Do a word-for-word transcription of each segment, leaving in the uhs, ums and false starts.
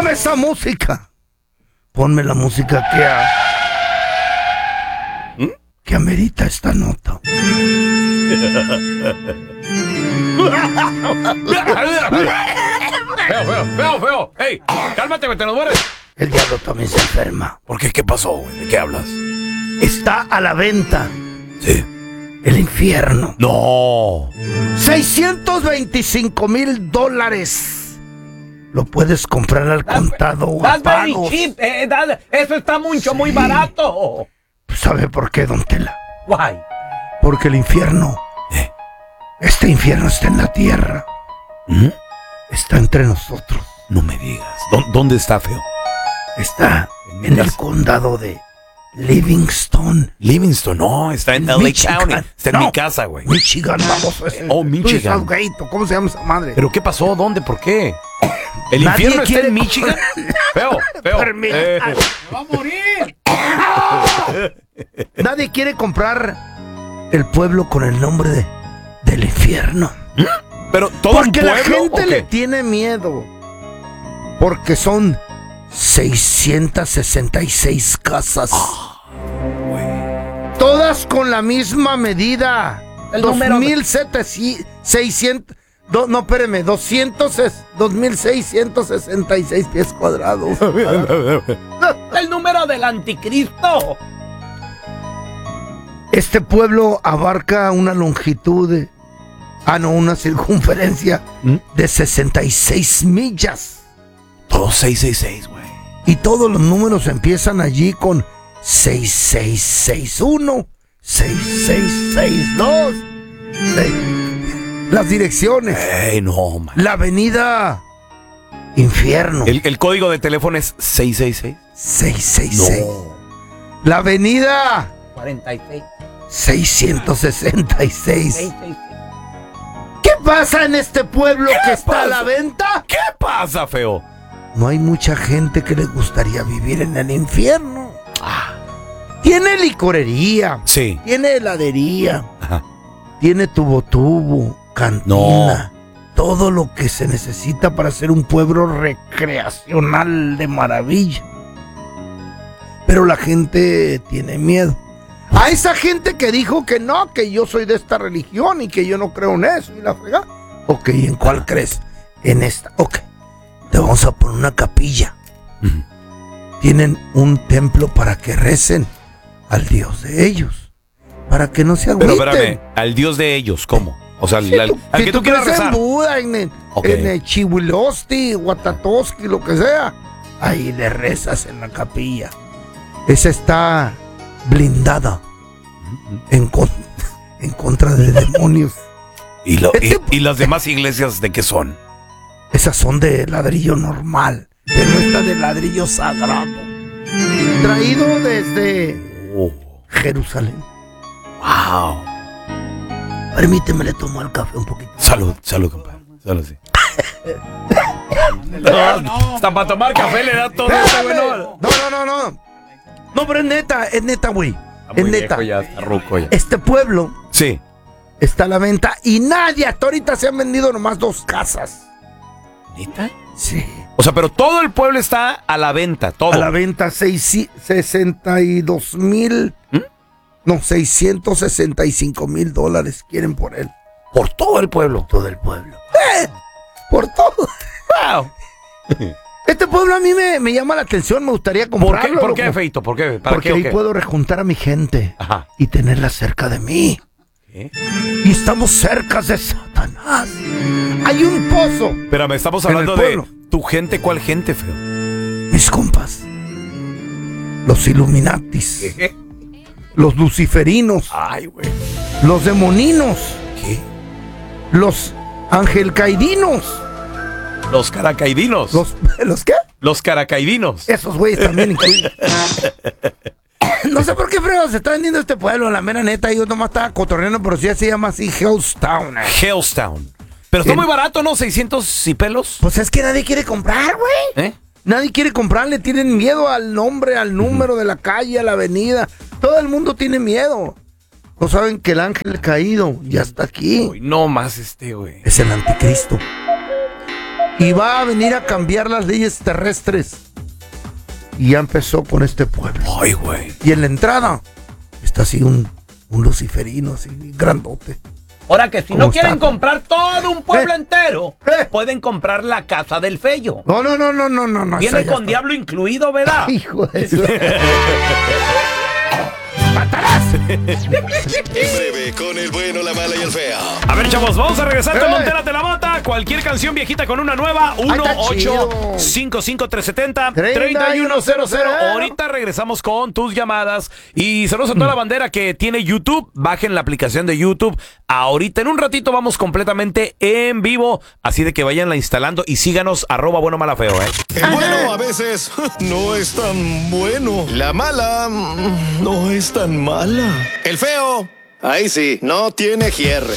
Quítame esa música. Ponme la música que a... ¿Mm? que amerita esta nota. Feo, feo, feo, feo. Hey, cálmate, güey, te nos mueres. El diablo también se enferma. ¿Por qué? ¿Qué pasó, güey? ¿De qué hablas? Está a la venta. Sí. El infierno. No. seiscientos veinticinco mil dólares. Lo puedes comprar al contado o a That's very pagos. cheap. Eh, that- eso está mucho, Sí. muy barato. ¿Sabe por qué, don Tela? Why? Porque el infierno, ¿Eh? este infierno está en la tierra. ¿Mm? Está entre nosotros. No me digas. ¿Dó- ¿Dónde está, feo? Está En mi en el casa. condado de Livingston, Livingston, no, está en L A Michigan. County. Está en No. mi casa, güey. Michigan, vamos. ese. Oh, Michigan. Southgate, ¿cómo se llama esa madre? ¿Pero qué pasó? ¿Dónde? ¿Por qué? ¿El Nadie infierno está quiere- en Michigan? Feo, feo. Permita. Eh, ¡Va a morir! Nadie quiere comprar el pueblo con el nombre de, del infierno. pero todo Porque un la pueblo, gente ¿o le qué? tiene miedo. Porque son seiscientas sesenta y seis casas. Todas con la misma medida. El dos número de- mil seiscientos. Do, no, espéreme. doscientos, dos mil seiscientos sesenta y seis pies cuadrados. El número del anticristo. Este pueblo abarca una longitud de... Ah, no, una circunferencia ¿Mm? de sesenta y seis millas. Todos seis seis seis, güey. Y todos los números empiezan allí con seis seis seis uno, seis seis seis dos. seis. Las direcciones. Ey, no, man. La avenida Infierno. ¿El, el código de teléfono es seis seis seis? seis seis No. seis. La avenida cuarenta y seis. seiscientos sesenta y seis. seis, seis, seis. ¿Qué pasa en este pueblo ¿Qué que está a la pasa? venta? ¿Qué pasa, feo? No hay mucha gente que le gustaría vivir en el infierno. Tiene licorería, Sí. tiene heladería, Ajá. tiene tubo tubo, cantina, todo lo que se necesita para ser un pueblo recreacional de maravilla. Pero la gente tiene miedo. A esa gente que dijo que no, que yo soy de esta religión y que yo no creo en eso y la fregada. Ok, ¿en cuál crees? En esta. Ok, te vamos a poner una capilla. Ujú. Tienen un templo para que recen al Dios de ellos, para que no se agüiten. Pero espérame, al Dios de ellos, ¿cómo? O sea, al, al- al Si que tú tú quieras crees en rezar. Buda, en, el- Ok. en el Chihuilosti, Guatatoski, lo que sea, ahí le rezas en la capilla. Esa está blindada en, con- en contra de demonios. ¿Y, lo- y- Este- y las demás iglesias de qué son? Esas son de ladrillo normal, pero esta de ladrillo sagrado. Traído desde Oh, Jerusalén. wow. Permíteme, le tomo el café un poquito. Salud, salud, compadre. Salud, sí. no, hasta para tomar café le da todo este Espérame. güey, No, no, no, no. No, pero es neta, es neta, güey. Es Muy neta. viejo ya, está ruco ya. Este pueblo Sí. está a la venta y nadie, hasta ahorita se han vendido nomás dos casas. ¿Neta? Sí. O sea, pero todo el pueblo está a la venta, todo. A la venta seis, sesenta y dos mil, ¿Mm? no, seiscientos sesenta y cinco mil dólares quieren por él. Por todo el pueblo. Todo el pueblo. ¡Eh! Por todo. Wow. Este pueblo a mí me, me llama la atención, me gustaría ¿Por qué, comprarlo. ¿Por qué, loco. Feito? ¿Por qué? ¿Para Porque qué o ahí qué? puedo rejuntar a mi gente Ajá. y tenerla cerca de mí. ¿Qué? Y estamos cerca de Satanás. Hay un pozo. Espérame, estamos En el hablando de pueblo. tu gente. ¿Cuál gente, feo? Mis compas. Los Illuminatis. Los luciferinos. Ay, güey. Los demoninos. ¿Qué? Los angelcaidinos. Los caracaidinos. Los, Los, ¿Los qué? caracaidinos. Esos güeyes también incluyen. No sé por qué frego se está vendiendo este pueblo, la mera neta. Yo nomás estaba cotorreando, pero sí se llama así Hellstown. Hellstown. Pero está En- muy barato, ¿no? seiscientos y pelos. Pues es que nadie quiere comprar, güey. ¿Eh? Nadie quiere comprar, le tienen miedo al nombre, al número de la calle, a la avenida. Todo el mundo tiene miedo. No saben que el ángel caído ya está aquí. Uy, no más este, güey. Es el anticristo. y va a venir a cambiar las leyes terrestres. Y ya empezó con este pueblo. Ay, güey. Y en la entrada está así un, un luciferino, así grandote. Ahora que si ¿Cómo no quieren está? comprar todo un pueblo Eh, entero, eh. pueden comprar la casa del Fello. No, no, no, no, no, no. no esa Viene ya con está. diablo incluido, ¿verdad? Hijo de eso. En breve, con el bueno, la mala y el feo. A ver, chavos, vamos a regresar con ¡Eh! Montérate la Mota. Cualquier canción viejita con una nueva. uno ocho cinco cinco tres siete cero tres uno cero cero. Ahorita regresamos con tus llamadas. Y saludos a toda la bandera que tiene YouTube. Bajen la aplicación de YouTube. Ahorita en un ratito vamos completamente en vivo. Así de que vayanla instalando y síganos arroba bueno mala feo, ¿eh? El bueno a veces no es tan bueno. La mala mm, no es tan mala. El feo, ahí sí, no tiene hierre.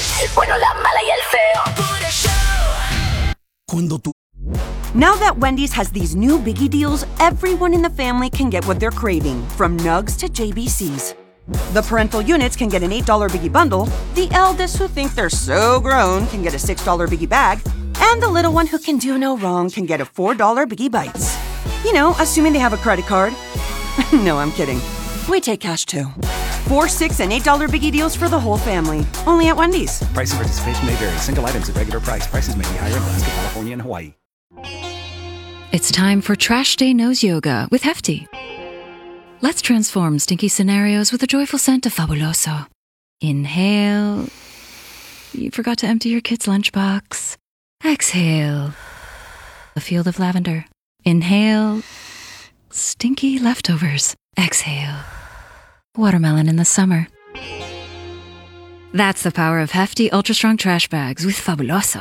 Cuando tú Now that Wendy's has these new biggie deals, everyone in the family can get what they're craving, from Nugs to J B Cs. The parental units can get an eight dollar biggie bundle, the eldest who think they're so grown can get a six dollar biggie bag, and the little one who can do no wrong can get a four dollar biggie bites. You know, assuming they have a credit card. No, I'm kidding. We take cash too. Four, six, and eight dollar biggie deals for the whole family. Only at Wendy's. Price and participation may vary. Single items at regular price. Prices may be higher in Alaska, California, and Hawaii. It's time for Trash Day Nose Yoga with Hefty. Let's transform stinky scenarios with a joyful scent of Fabuloso. Inhale. You forgot to empty your kid's lunchbox. Exhale. A field of lavender. Inhale. Stinky leftovers. Exhale. Watermelon in the summer. That's the power of Hefty Ultra Strong Trash Bags with Fabuloso.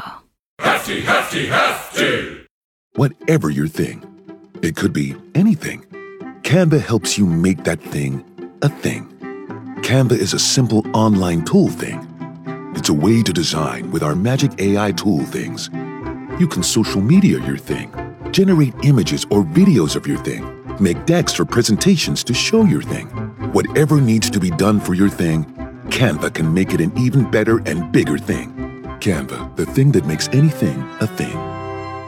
Whatever your thing, it could be anything. Canva helps you make that thing a thing. Canva is a simple online tool thing. It's a way to design with our magic A I tool things. You can social media your thing, generate images or videos of your thing, make decks or presentations to show your thing. Whatever needs to be done for your thing, Canva can make it an even better and bigger thing. Canva, the thing that makes anything a thing.